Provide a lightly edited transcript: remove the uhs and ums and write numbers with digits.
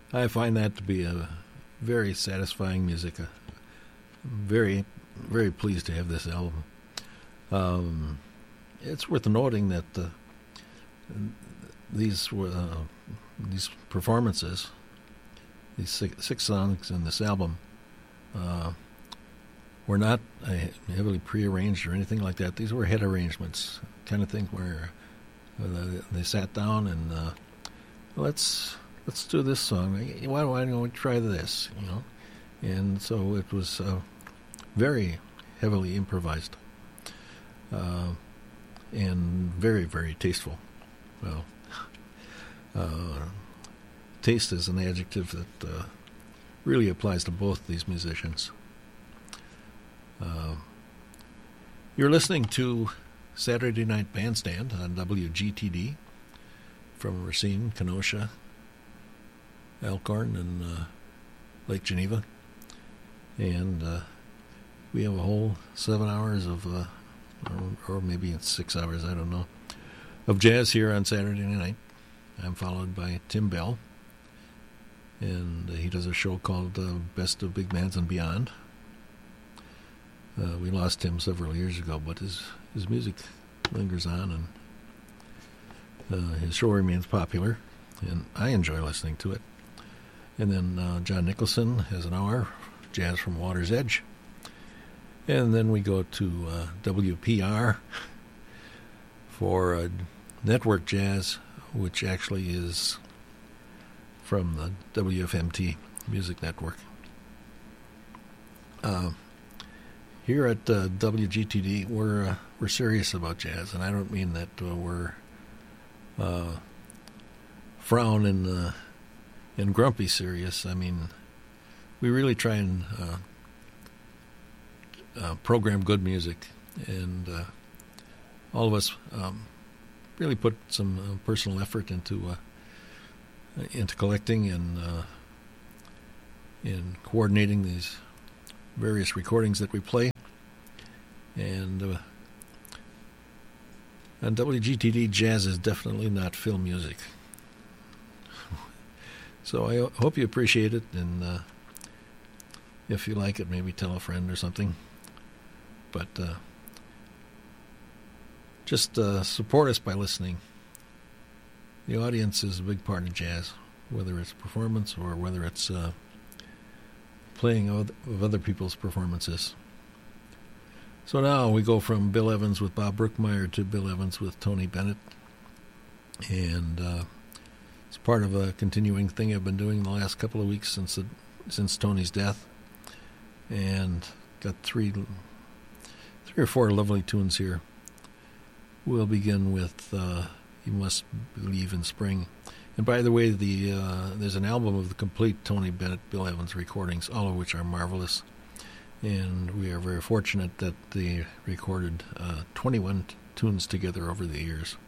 I find that to be a very satisfying music. Very, very pleased to have this album. It's worth noting that these performances, these six songs in this album, were not heavily prearranged or anything like that. These were head arrangements, kind of thing where they sat down and let's do this song. Why don't we try this? And so it was very heavily improvised and very, very tasteful. Well, taste is an adjective that really applies to both these musicians. You're listening to Saturday Night Bandstand on WGTD from Racine, Kenosha, Elkhorn, and Lake Geneva. And we have a whole 7 hours of, or maybe it's 6 hours, I don't know, of jazz here on Saturday night. I'm followed by Tim Bell, and he does a show called Best of Big Bands and Beyond. We lost him several years ago, but his music lingers on, and his show remains popular, and I enjoy listening to it. And then John Nicholson has an hour, Jazz from Water's Edge. And then we go to WPR for Network Jazz, which actually is from the WFMT Music Network. Here at WGTD, we're serious about jazz, and I don't mean that we're frown and grumpy serious. I mean, we really try and program good music, and all of us really put some personal effort into collecting and in coordinating these various recordings that we play. And on WGTD, jazz is definitely not film music. So I hope you appreciate it, and if you like it, maybe tell a friend or something. But just support us by listening. The audience is a big part of jazz, whether it's performance or whether it's playing of other people's performances. So now we go from Bill Evans with Bob Brookmeyer to Bill Evans with Tony Bennett. And it's part of a continuing thing I've been doing the last couple of weeks since Tony's death. And got three or four lovely tunes here. We'll begin with You Must Believe in Spring. And by the way, there's an album of the complete Tony Bennett, Bill Evans recordings, all of which are marvelous. And we are very fortunate that they recorded 21 tunes together over the years.